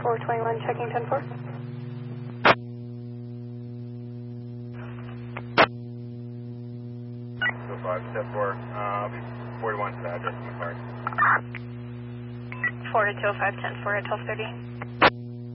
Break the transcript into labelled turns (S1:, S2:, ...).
S1: 421, checking 10-4.
S2: So 5, step 4. I'll be 41 to the address in the car.
S1: 4 to 205, 10-4 at 12:30.